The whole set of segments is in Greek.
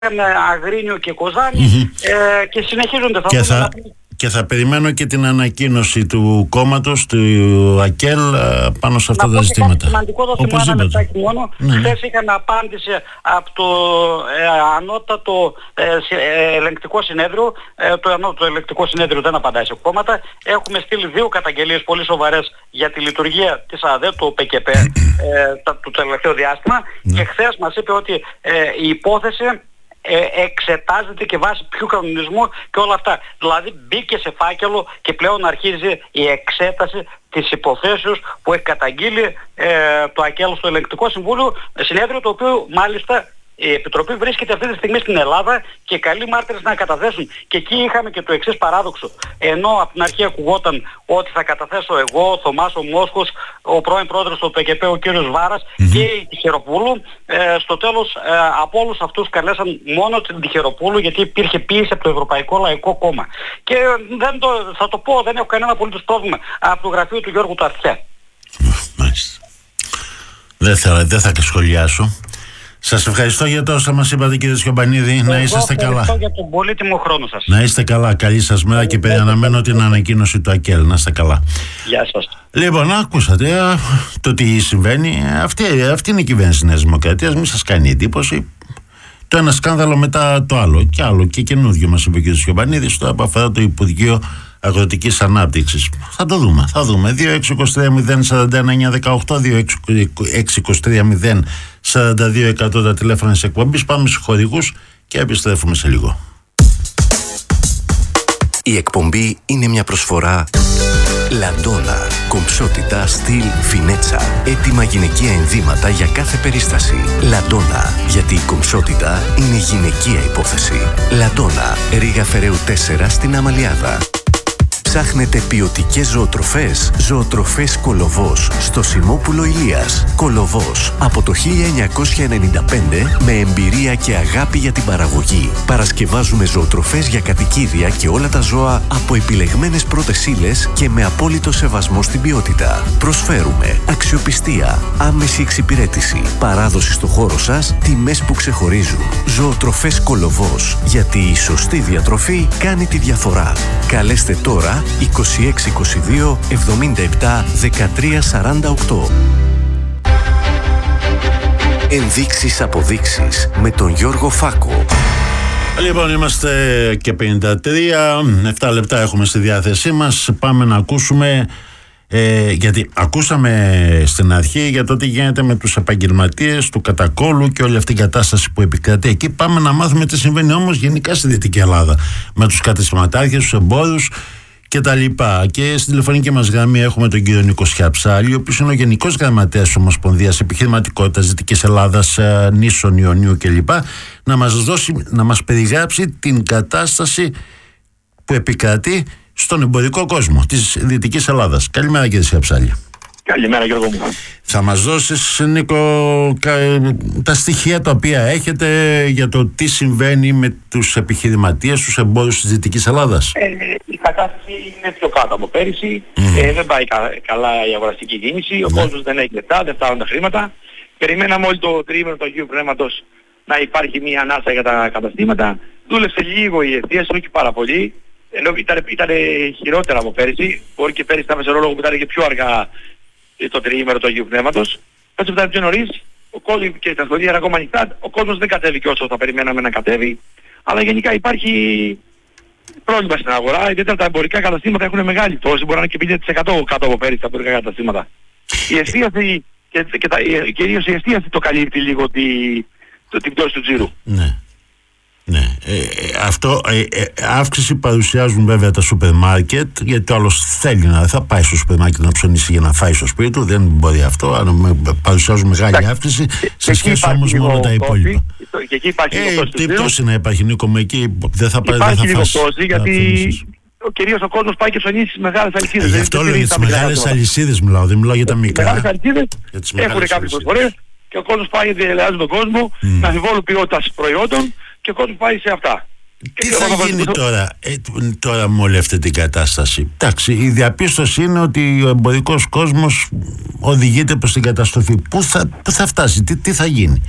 Αγρίνιο και Κοζάνη και συνεχίζονται. Και θα περιμένω και την ανακοίνωση του κόμματος, του ΑΚΕΛ, πάνω σε αυτά τα ζητήματα. Είναι σημαντικό το θέμα, ένα λεπτάκι μόνο. Χθες είχαν απάντηση από το ανώτατο ελεγκτικό συνέδριο. Το ελεγκτικό συνέδριο δεν απαντάει σε κόμματα. Έχουμε στείλει 2 καταγγελίες πολύ σοβαρές για τη λειτουργία της ΑΔΕ, του ΠΚΠ, το τελευταίο διάστημα. Και χθες μας είπε ότι η υπόθεση εξετάζεται και βάσει ποιου κανονισμού και όλα αυτά. Δηλαδή μπήκε σε φάκελο και πλέον αρχίζει η εξέταση της υποθέσεως που έχει καταγγείλει το ΑΚΕΛ στο Ελεγκτικό Συνέδριο, το οποίο μάλιστα η Επιτροπή βρίσκεται αυτή τη στιγμή στην Ελλάδα και καλεί μάρτυρες να καταθέσουν. Και εκεί είχαμε και το εξής παράδοξο. Ενώ από την αρχή ακουγόταν ότι θα καταθέσω εγώ, ο Θωμάς ο Μόσχος, ο πρώην πρόεδρος του ΠΚΠ, ο κύριος Βάρας και η Τυχεροπούλου, στο τέλος από όλους αυτούς καλέσαν μόνο την Τυχεροπούλου, γιατί υπήρχε πίεση από το Ευρωπαϊκό Λαϊκό Κόμμα. Και θα το πω, δεν έχω κανένα απολύτως πρόβλημα από το γραφείο του Γιώργου του Αυτιά. Μάλιστα. Δεν θα σχολιάσω. Σας ευχαριστώ για το όσα μας είπατε, κύριε Σιωμπανίδη. Να είσαστε καλά. Ευχαριστώ για τον πολύτιμο χρόνο σας. Να είστε καλά. Καλή σας μέρα και αναμένω την ανακοίνωση του ΑΚΕΛ. Να είστε καλά. Γεια σας. Λοιπόν, ακούσατε το τι συμβαίνει. Αυτή είναι η κυβέρνηση της Νέας Δημοκρατίας. Μην σας κάνει εντύπωση. Το ένα σκάνδαλο μετά το άλλο. Και άλλο και καινούργιο, μας είπε ο κ. Σιωμπανίδης, το αφορά το Υπουργείο Αγροτικής Ανάπτυξης. Θα το δούμε. 2-6-23-0-41-9-18, 2-6-23-0-42-100 τα τηλέφωνα της εκπομπής. Πάμε στους χορηγούς και επιστρέφουμε σε λίγο. Η εκπομπή είναι μια προσφορά Λαντόνα. Κομψότητα, στυλ, φινέτσα. Έτοιμα γυναικεία ενδύματα για κάθε περίσταση. Λαντόνα. Γιατί η κομψότητα είναι γυναικεία υπόθεση. Λαντόνα. Ρήγα Φεραίου 4 στην Αμαλιάδα. Ψάχνετε ποιοτικές ζωοτροφές? Ζωοτροφές Κολοβός στο Σιμόπουλο Ηλίας. Κολοβός από το 1995 με εμπειρία και αγάπη για την παραγωγή. Παρασκευάζουμε ζωοτροφές για κατοικίδια και όλα τα ζώα από επιλεγμένες πρώτες ύλες και με απόλυτο σεβασμό στην ποιότητα. Προσφέρουμε αξιοπιστία, άμεση εξυπηρέτηση, παράδοση στο χώρο σας, τιμές που ξεχωρίζουν. Ζωοτροφές Κολοβός. Γιατί η σωστή διατροφή κάνει τη διαφορά. Καλέστε τώρα 2622 77 13 48. Ενδείξεις αποδείξεις με τον Γιώργο Φάκο. Λοιπόν, είμαστε και 53, 7 λεπτά έχουμε στη διάθεσή μας. Πάμε να ακούσουμε, γιατί ακούσαμε στην αρχή για το τι γίνεται με τους επαγγελματίες του Κατακόλου και όλη αυτή η κατάσταση που επικρατεί εκεί. Πάμε να μάθουμε τι συμβαίνει όμως γενικά στη Δυτική Ελλάδα με τους καταστηματάρχες, τους εμπόρους και τα λοιπά. Και στην τηλεφωνική μας γραμμή έχουμε τον κύριο Νίκο Σιαψάλη, ο οποίος είναι ο Γενικός Γραμματέας της Ομοσπονδίας Επιχειρηματικότητας Δυτικής Ελλάδας, Νήσων, Ιωνίου κλπ. Να μας περιγράψει την κατάσταση που επικρατεί στον εμπορικό κόσμο της Δυτικής Ελλάδας. Καλημέρα, κύριε Σιαψάλη. Καλημέρα, Γιώργο μου. Θα μας δώσεις, Νίκο, τα στοιχεία τα οποία έχετε για το τι συμβαίνει με τους επιχειρηματίες, τους εμπόρους της Δυτικής Ελλάδας. Η κατάσταση είναι πιο κάτω από πέρυσι. Δεν πάει καλά η αγοραστική κίνηση. Ο κόσμος δεν έχει λεφτά, δεν φτάνουν τα χρήματα. Περιμέναμε όλο το τριήμερο του Αγίου Πνεύματος να υπάρχει μια ανάσα για τα καταστήματα. Δούλεψε λίγο η εστίαση, όχι πάρα πολύ. Ενώ ήταν χειρότερα από πέρυσι. Μπορεί και πέρυσι τα μεσορόλογο που ήταν και πιο αργά το τριήμερο του Αγίου Πνεύματος. Πέρυσι ήταν πιο νωρίς. Ο κόσμος και τα σχολεία είναι ακόμα ανοιχτά. Ο κόσμος δεν κατέβηκε όσο θα περιμέναμε να κατέβει. Αλλά γενικά υπάρχει πρόβλημα στην αγορά. Ιδιαίτερα τα εμπορικά καταστήματα έχουν μεγάλη πτώση. Μπορεί να είναι και 50% κάτω από πέρυσι τα εμπορικά καταστήματα. Η εστίαση και κυρίως η εστίαση το καλύπτει λίγο την πτώση του τζίρου. Ναι. Ναι, αυτό αύξηση παρουσιάζουν βέβαια τα σούπερ μάρκετ, γιατί ο άλλος θέλει θα πάει στο σούπερ μάρκετ να ψωνίσει για να φάει στο σπίτι του, δεν μπορεί αυτό, αλλά παρουσιάζουν μεγάλη αύξηση σε σχέση όμως με όλα τα υπόλοιπα. Και εκεί υπάρχει τι πτώση να υπάρχει, Νίκο μου, εκεί δεν θα πάει. Υπάρχει λίγο πτώση, γιατί κυρίως ο κόσμος πάει και ψωνίσει στις μεγάλες αλυσίδες. Γι' αυτό λέω για τις μεγάλες αλυσίδες μιλάω, δεν μιλάω για τα μικρά. Οι μεγάλες αλυσίδες έχουν κάποιες προσφορές και ο κόσμος πάει, διελεάζει τον κόσμο με αμφιβόλου ποιότητας προϊόντων. Και ο κόσμος πάει σε αυτά. Τι θα γίνει τώρα με όλη αυτή την κατάσταση? Εντάξει, η διαπίστωση είναι ότι ο εμπορικός κόσμος οδηγείται προς την καταστροφή. Πού θα φτάσει, τι θα γίνει?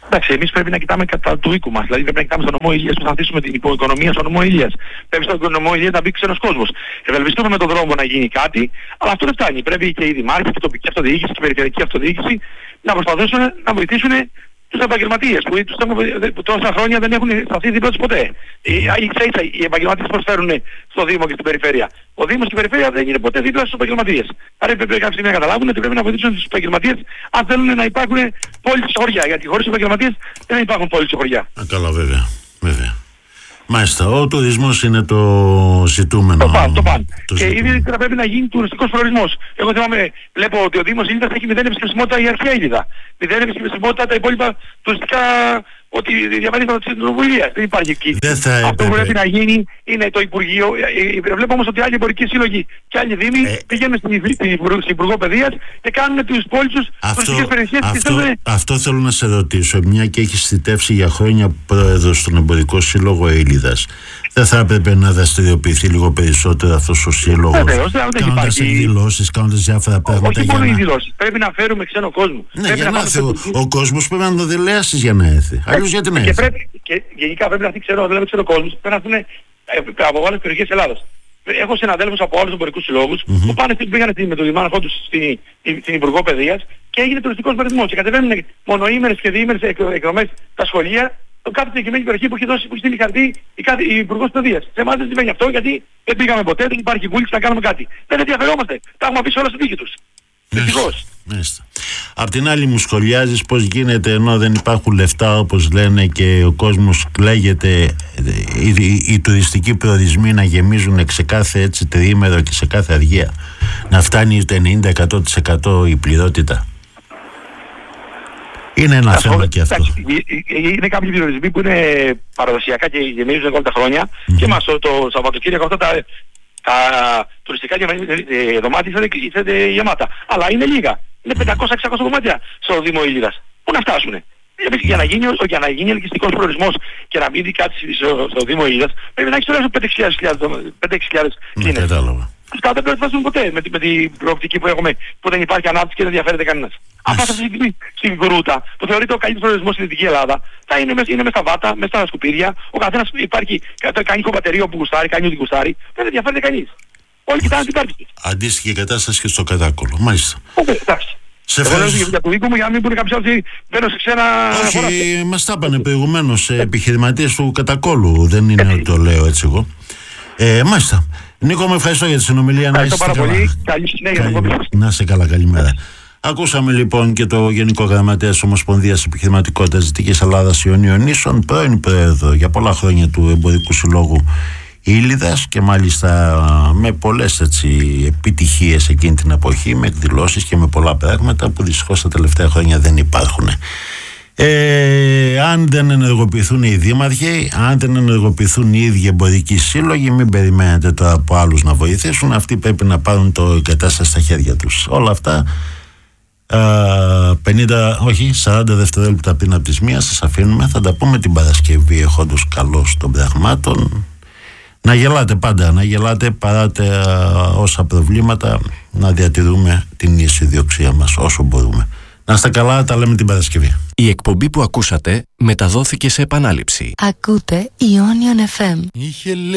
Εντάξει, εμείς πρέπει να κοιτάμε κατά του οίκου μας. Δηλαδή πρέπει να κοιτάμε στον νομό Ηλίας που θα ανθίσουμε την υποοικονομία στον νομό Ηλίας. Πρέπει στον νομό Ηλίας να μπει ξένος κόσμος. Ευελπιστούμε με τον δρόμο να γίνει κάτι, αλλά αυτό δεν φτάνει. Πρέπει και οι δημάρχοι και η τοπική αυτοδιοίκηση και η περιφερειακή αυτοδιοίκηση να προσπαθήσουν να βοηθήσουν τους επαγγελματίες που τόσα χρόνια δεν έχουν σταθεί δίπλα τους ποτέ. Οι επαγγελματίες προσφέρουν στο Δήμο και στην περιφέρεια. Ο Δήμος και η περιφέρεια δεν είναι ποτέ δίπλα στους επαγγελματίες. Άρα πρέπει κάποια στιγμή να καταλάβουν ότι πρέπει να βοηθήσουν τους επαγγελματίες αν θέλουν να υπάρχουν πόλεις σε χωριά. Γιατί χωρίς επαγγελματίες δεν υπάρχουν πόλεις σε χωριά. Καλά, βέβαια. Μάλιστα, ο τουρισμός είναι το ζητούμενο. Το παν. Και ιδιαίτερα πρέπει να γίνει τουριστικός προορισμός. Εγώ θυμάμαι, βλέπω ότι ο Δήμος Ήλιδας έχει 0 επισκεψιμότητα η αρχαία Ήλιδα. 0 επισκεψιμότητα τα υπόλοιπα τουριστικά, ότι διαμερίσματα της Κοινοβουλίας. Δεν υπάρχει εκεί. Αυτό που πρέπει να γίνει είναι το Υπουργείο. Βλέπω όμως ότι άλλοι εμπορικοί σύλλογοι και άλλοι δήμοι πηγαίνουν στην Υπουργό Παιδείας και κάνουν τους πόλεις τους τουριστικές υπηρεσίες. Αυτό θέλω να σε ρωτήσω. Μια και έχει θητεύσει για χρόνια πρόεδρος στον Εμπορικό Σύλλογο Ήλιδας. Δεν θα έπρεπε να δραστηριοποιηθεί λίγο περισσότερο αυτός ο σύλλογος, κάνοντας εκδηλώσεις, κάνοντας διάφορα πράγματα? Όχι μόνο οι εκδηλώσεις. Πρέπει να φέρουμε ξένο κόσμο. Ναι, για να έρθει ο κόσμος πρέπει να το δηλέσεις για να έρθει. Αλλιώς γιατί να έρθει? Και γενικά πρέπει να έρθει ξένο κόσμος. Πρέπει να έρθουν από άλλες περιοχές της Ελλάδας. Έχω συναδέλφους από άλλους εμπορικούς συλλόγους που πήγαν με τον δημάρχο τους στην Υπουργό Παιδείας και έγινε τουριστικός προορισμός. Και κατεβαίνουν μονοήμερες και διήμερες εκδρομές στα σχολεία. Το κάθε συγκεκριμένη περιοχή που έχει στείλει χαρτί η Υπουργός Παιδείας. Σε εμάς δεν συμβαίνει αυτό γιατί δεν πήγαμε ποτέ, δεν υπάρχει βούληση να κάνουμε κάτι. Δεν ενδιαφερόμαστε. Τα έχουμε πει όλα στην τύχη τους. Δυστυχώς. Απ' την άλλη μου σχολιάζεις πως γίνεται ενώ δεν υπάρχουν λεφτά όπως λένε και ο κόσμος κλαίγεται οι τουριστικοί προορισμοί να γεμίζουν σε κάθε έτσι τριήμερο και σε κάθε αργία να φτάνει το 90% η πληρότητα. Είναι ένα θέμα και αυτό. Είναι κάποιοι περιορισμοί που είναι παραδοσιακά και γεμίζουν όλα τα χρόνια και μας το Σαββατοκύριακο αυτά τα τουριστικά δωμάτια είσαστε γεμάτα. Αλλά είναι λίγα. Είναι 500-600 δωμάτια στο Δήμο Ήλιδας. Πού να φτάσουνε? Για να γίνει ελκυστικός προορισμός και να μην δει κάτι στο Δήμο Ήλιδας πρέπει να έχεις τουλάχιστον 5.000 κλίνες. Αυτά δεν πρέπει να φτάσουν ποτέ με την προοπτική που έχουμε που δεν υπάρχει ανάπτυξη και δεν ενδιαφέρεται κανένας. Αν πας αυτή τη στιγμή στην Κρούτα που θεωρείται ο καλύτερος προορισμός στην Δυτική Ελλάδα θα είναι μέσα στα βάτα, μέσα στα σκουπίδια, ο καθένας υπάρχει, κάνει κομματερίο που γουστάρει, κάνει ό,τι γουστάρει, δεν ενδιαφέρεται κανείς. Όλοι κοιτάνε τι υπάρχει. Αντίστοιχη κατάσταση και στο Κατάκολο. Μάλιστα. Εντάξει. Εγώ λέω για το οίκο μου για να μην πούνε κάποιοι άλλοι μπαίνω σε ξένα. Όχι, μας τα είπανε προηγουμένως επιχειρηματίες του Κατακόλου. Δεν είναι ότι το λέω έτσι εγώ. Μάλιστα. Νίκο, με ευχαριστώ για τη συνομιλία. Να είστε καλά. Καλή συνέχεια. Να είστε καλά, καλημέρα. Ακούσαμε λοιπόν και το Γενικό Γραμματέα της Ομοσπονδίας Επιχειρηματικότητας Δυτικής Ελλάδας Ιωνίων Νήσων, πρώην πρόεδρο για πολλά χρόνια του Εμπορικού Συλλόγου Ήλιδας και μάλιστα με πολλές επιτυχίες εκείνη την εποχή, με εκδηλώσεις και με πολλά πράγματα που δυστυχώς τα τελευταία χρόνια δεν υπάρχουν. Αν δεν ενεργοποιηθούν οι δήμαρχοι, αν δεν ενεργοποιηθούν οι ίδιοι εμπορικοί σύλλογοι, μην περιμένετε τώρα από άλλους να βοηθήσουν. Αυτοί πρέπει να πάρουν το κατάσταση στα χέρια τους. Όλα αυτά 40 δευτερόλεπτα πριν από τις 1 σας αφήνουμε. Θα τα πούμε την Παρασκευή έχοντας καλώς των πραγμάτων. Να γελάτε πάντα, να γελάτε παρά όσα προβλήματα, να διατηρούμε την αισιοδοξία μας όσο μπορούμε. Να είστε καλά, τα λέμε την Παρασκευή. Η εκπομπή που ακούσατε μεταδόθηκε σε επανάληψη. Ακούτε Ionian FM. Είχε